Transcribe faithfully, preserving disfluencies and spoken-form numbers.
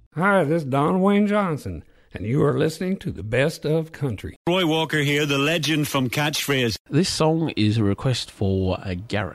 Hi, this is Don Wayne Johnson, and you are listening to the Best of Country. Roy Walker here, the legend from Catchphrase. This song is a request for uh, Gareth.